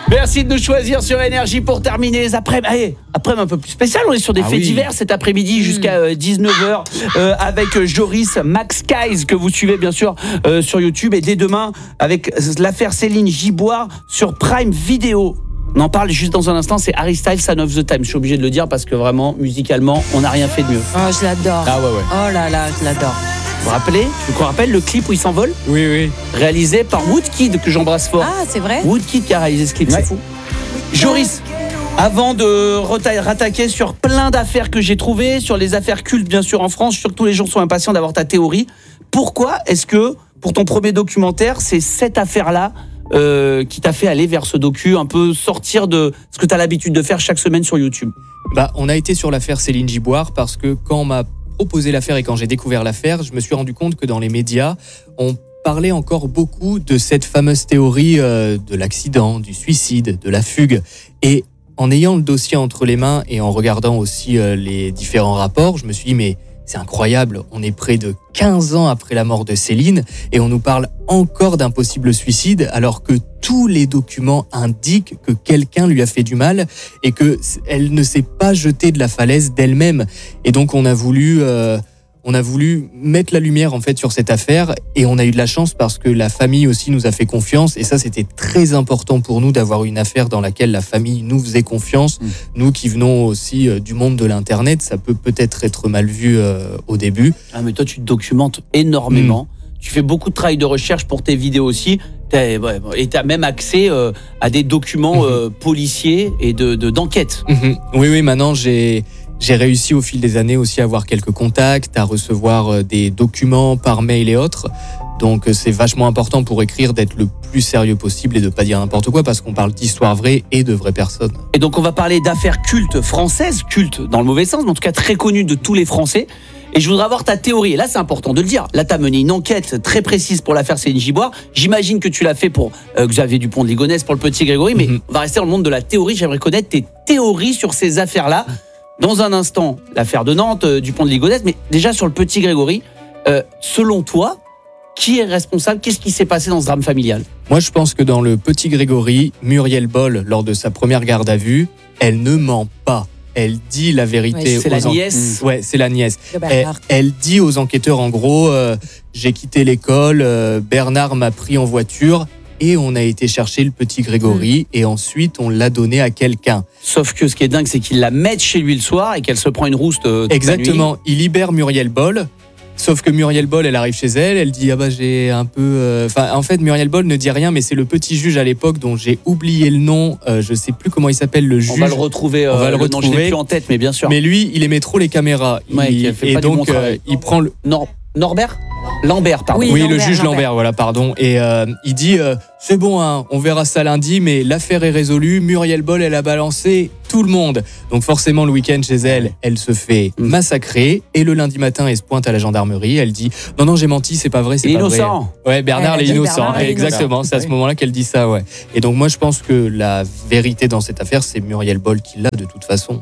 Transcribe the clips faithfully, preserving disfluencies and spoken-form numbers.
Merci de nous choisir sur Énergie pour terminer les après-midi. Allez, après-midi un peu plus spécial, on est sur des ah faits oui. divers cet après-midi jusqu'à euh, dix-neuf heures euh, avec Joris Max Skies que vous suivez bien sûr euh, sur YouTube et dès demain avec l'affaire Céline Giboire sur Prime Video. On en parle juste dans un instant, c'est Harry Styles, Son of the Time. Je suis obligé de le dire parce que vraiment, musicalement, on n'a rien fait de mieux. Oh, je l'adore. Ah ouais, ouais. Oh là là, je l'adore. Vous vous rappelez, je vous rappelle le clip où il s'envole, Oui, oui. réalisé par Woodkid, que j'embrasse fort. Ah, c'est vrai. Woodkid qui a réalisé ce clip, Ouais. c'est fou. Joris, avant de reta- rattaquer sur plein d'affaires que j'ai trouvées, sur les affaires cultes bien sûr en France, je suis sûr que tous les gens sont impatients d'avoir ta théorie. Pourquoi est-ce que, pour ton premier documentaire, c'est cette affaire-là euh, qui t'a fait aller vers ce docu, un peu sortir de ce que tu as l'habitude de faire chaque semaine sur YouTube? Bah, on a été sur l'affaire Céline Giboire parce que quand on m'a proposé l'affaire et quand j'ai découvert l'affaire, je me suis rendu compte que dans les médias, on parlait encore beaucoup de cette fameuse théorie euh, de l'accident, du suicide, de la fugue. Et en ayant le dossier entre les mains et en regardant aussi euh, les différents rapports, je me suis dit mais c'est incroyable, on est près de quinze ans après la mort de Céline et on nous parle encore d'un possible suicide alors que tous les documents indiquent que quelqu'un lui a fait du mal et qu'elle ne s'est pas jetée de la falaise d'elle-même. Et donc on a voulu, euh, on a voulu mettre la lumière en fait sur cette affaire et on a eu de la chance parce que la famille aussi nous a fait confiance et ça c'était très important pour nous d'avoir une affaire dans laquelle la famille nous faisait confiance. Mmh. Nous qui venons aussi euh, du monde de l'internet, ça peut peut-être être mal vu euh, au début. Ah mais toi tu te documentes énormément. Mmh. Tu fais beaucoup de travail de recherche pour tes vidéos aussi. T'as, ouais, et tu as même accès euh, à des documents mmh. euh, policiers et de, de, d'enquête. Mmh. Oui, oui, maintenant j'ai, j'ai réussi au fil des années aussi à avoir quelques contacts, à recevoir des documents par mail et autres. Donc c'est vachement important pour écrire d'être le plus sérieux possible et de ne pas dire n'importe quoi parce qu'on parle d'histoires vraies et de vraies personnes. Et donc on va parler d'affaires cultes françaises, cultes dans le mauvais sens, mais en tout cas très connues de tous les Français. Et je voudrais avoir ta théorie. Et là, c'est important de le dire. Là, tu as mené une enquête très précise pour l'affaire Céline Giboire. J'imagine que tu l'as fait pour euh, Xavier Dupont de Ligonnès, pour le petit Grégory. Mais mm-hmm. on va rester dans le monde de la théorie. J'aimerais connaître tes théories sur ces affaires-là. Dans un instant, l'affaire de Nantes, euh, Dupont de Ligonnès. Mais déjà, sur le petit Grégory, euh, selon toi, qui est responsable? Qu'est-ce qui s'est passé dans ce drame familial? Moi, je pense que dans le petit Grégory, Muriel Boll, lors de sa première garde à vue, elle ne ment pas. Elle dit la vérité. Ouais, c'est aux la en... nièce. Ouais, c'est la nièce. Elle, elle dit aux enquêteurs, en gros, euh, j'ai quitté l'école, euh, Bernard m'a pris en voiture et on a été chercher le petit Grégory mmh. et ensuite on l'a donné à quelqu'un. Sauf que ce qui est dingue, c'est qu'il la met chez lui le soir et qu'elle se prend une rouste euh, toute Exactement. la nuit. Il libère Muriel Boll. Sauf que Muriel Boll, elle arrive chez elle, elle dit ah bah j'ai un peu. Enfin, euh... en fait, Muriel Boll ne dit rien, mais c'est le petit juge à l'époque dont j'ai oublié le nom. Euh, je sais plus comment il s'appelle le juge. On va le retrouver. Euh, On va le, le retrouver. Nom, je l'ai plus en tête, mais bien sûr. Mais lui, il aimait trop les caméras. Ouais, il... fait et pas donc du bon euh, il prend le. Nor... Norbert. Lambert, pardon. Oui, oui Lambert, le juge Lambert. Lambert, voilà, pardon. Et euh, il dit euh, c'est bon, hein, on verra ça lundi, mais l'affaire est résolue. Muriel Boll, elle a balancé tout le monde. Donc forcément, le week-end chez elle, elle se fait mmh. massacrer. Et le lundi matin, elle se pointe à la gendarmerie. Elle dit non, non, j'ai menti, c'est pas vrai, c'est pas innocent. vrai. Ouais, Bernard est innocent. Bernard est Exactement. innocent. C'est à ce moment-là qu'elle dit ça, ouais. Et donc moi, je pense que la vérité dans cette affaire, c'est Muriel Boll qui l'a de toute façon.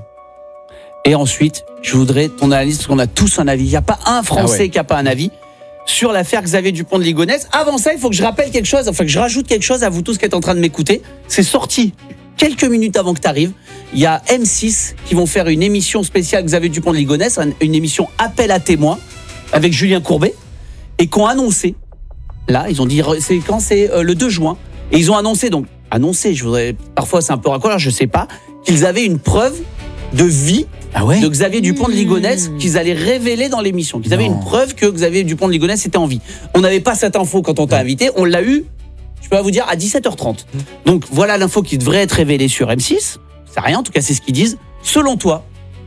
Et ensuite, je voudrais ton analyse, parce qu'on a tous un avis. Il n'y a pas un Français ah ouais. qui n'a pas un avis sur l'affaire Xavier Dupont de Ligonnès. Avant ça, il faut que je rappelle quelque chose, enfin que je rajoute quelque chose à vous tous qui êtes en train de m'écouter. C'est sorti quelques minutes avant que tu arrives. Il y a M six qui vont faire une émission spéciale Xavier Dupont de Ligonnès, une émission appel à témoins avec Julien Courbet, et qui ont annoncé, là, ils ont dit, c'est quand c'est euh, le deux juin, et ils ont annoncé, donc, annoncé, je voudrais, parfois c'est un peu raccord, je sais pas, qu'ils avaient une preuve de vie ah ouais de Xavier Dupont de Ligonnès mmh. qu'ils allaient révéler dans l'émission, qu'ils avaient non. une preuve que Xavier Dupont de Ligonnès était en vie. On n'avait pas cette info quand on t'a invité, on l'a eu, je peux vous dire, à dix-sept heures trente. Mmh. Donc voilà l'info qui devrait être révélée sur M six, c'est rien, en tout cas c'est ce qu'ils disent. Selon toi,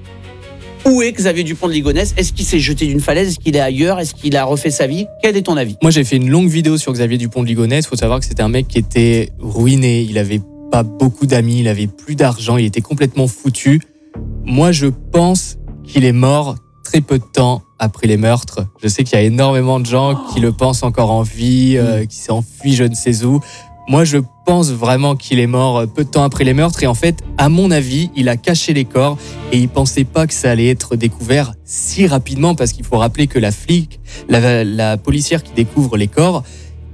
où est Xavier Dupont de Ligonnès? Est-ce qu'il s'est jeté d'une falaise? Est-ce qu'il est ailleurs? Est-ce qu'il a refait sa vie? Quel est ton avis? Moi j'ai fait une longue vidéo sur Xavier Dupont de Ligonnès, il faut savoir que c'était un mec qui était ruiné, il avait pas beaucoup d'amis, il avait plus d'argent, il était complètement foutu. Moi, je pense qu'il est mort très peu de temps après les meurtres. Je sais qu'il y a énormément de gens qui le pensent encore en vie, euh, qui s'est enfui je ne sais où. Moi, je pense vraiment qu'il est mort peu de temps après les meurtres. Et en fait, à mon avis, il a caché les corps et il pensait pas que ça allait être découvert si rapidement parce qu'il faut rappeler que la flic, la, la policière qui découvre les corps,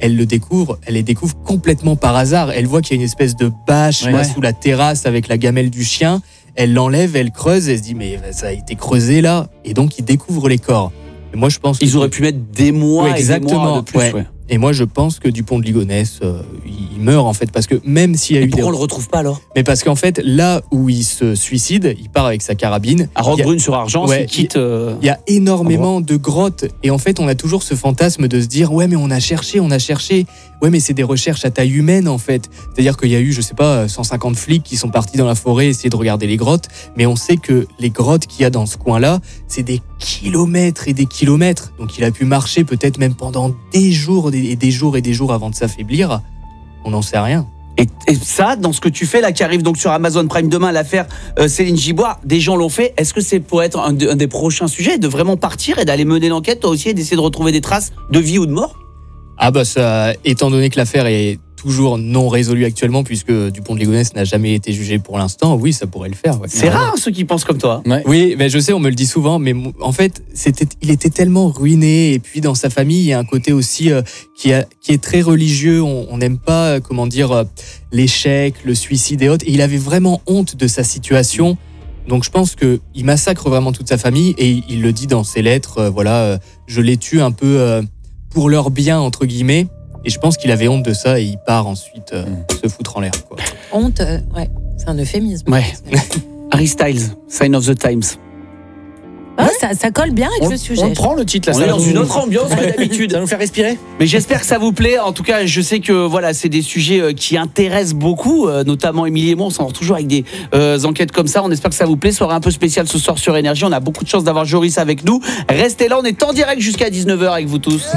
elle le découvre, elle les découvre complètement par hasard. Elle voit qu'il y a une espèce de bâche Ouais. là, sous la terrasse avec la gamelle du chien. Elle l'enlève, elle creuse, elle se dit mais ça a été creusé là, et donc ils découvrent les corps. Et moi je pense que Ils auraient pu mettre des mois Ouais, et des exactement, mois de plus. ouais. ouais. Et moi, je pense que Dupont de Ligonnès, euh, il meurt en fait, parce que même s'il y a Et eu des... pourquoi on le retrouve pas alors? Mais parce qu'en fait, là où il se suicide, il part avec sa carabine. À Il y a- Roquebrune sur Argence, Ouais, il quitte. euh, Il y a énormément de grottes, et en fait, on a toujours ce fantasme de se dire ouais, mais on a cherché, on a cherché. Ouais, mais c'est des recherches à taille humaine en fait. C'est-à-dire qu'il y a eu, je sais pas, cent cinquante flics qui sont partis dans la forêt essayer de regarder les grottes, mais on sait que les grottes qu'il y a dans ce coin-là, c'est des kilomètres et des kilomètres. Donc, il a pu marcher peut-être même pendant des jours et des jours et des jours avant de s'affaiblir. On n'en sait rien. Et, et ça, dans ce que tu fais là, qui arrive donc sur Amazon Prime demain, l'affaire euh, Céline Giboire, des gens l'ont fait. Est-ce que c'est pour être un, de- un des prochains sujets, de vraiment partir et d'aller mener l'enquête, toi aussi, et d'essayer de retrouver des traces de vie ou de mort? Ah bah ça, étant donné que l'affaire est toujours non résolue actuellement, puisque Dupont de Ligonnès n'a jamais été jugé pour l'instant, oui, ça pourrait le faire. Ouais. C'est rare, hein, ceux qui pensent comme toi. Ouais. Oui, mais je sais, on me le dit souvent, mais mo- en fait, c'était, il était tellement ruiné, et puis dans sa famille, il y a un côté aussi euh, qui, a, qui est très religieux. On on n'aime pas, euh, comment dire, euh, l'échec, le suicide et autres. Et il avait vraiment honte de sa situation. Donc je pense que il massacre vraiment toute sa famille, et il, il le dit dans ses lettres. euh, voilà, euh, je les tue un peu euh, pour leur bien entre guillemets. Et je pense qu'il avait honte de ça, et il part ensuite euh, se foutre en l'air, quoi. Honte, euh, ouais, c'est un euphémisme. Ouais. Harry Styles, Sign of the Times. Ah, ça, ça colle bien avec On, le sujet. on le prend le titre là. On ça est va dans nous- une autre ambiance que d'habitude. Ça va nous faire respirer. Mais j'espère que ça vous plaît. En tout cas, je sais que voilà, c'est des sujets euh, qui intéressent beaucoup, euh, notamment Émilie et moi. On s'en rend toujours avec des euh, enquêtes comme ça. On espère que ça vous plaît. Soirée un peu spéciale ce soir sur Énergie. On a beaucoup de chance d'avoir Joris avec nous. Restez là, on est en direct jusqu'à dix-neuf heures avec vous tous.